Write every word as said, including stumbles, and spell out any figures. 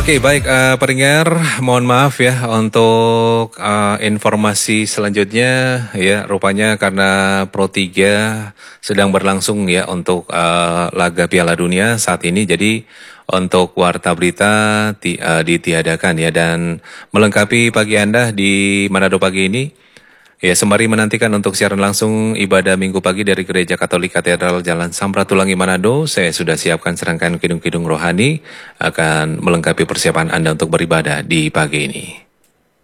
Oke, baik, uh, pendengar, mohon maaf ya untuk uh, informasi selanjutnya ya, rupanya karena Pro tiga sedang berlangsung ya untuk uh, laga Piala Dunia saat ini, jadi untuk warta berita ti, uh, ditiadakan ya, dan melengkapi pagi Anda di Manado pagi ini. Ya, sembari menantikan untuk siaran langsung ibadah minggu pagi dari Gereja Katolik Katedral Jalan Samratulangi Manado, saya sudah siapkan serangkaian kidung-kidung rohani akan melengkapi persiapan Anda untuk beribadah di pagi ini.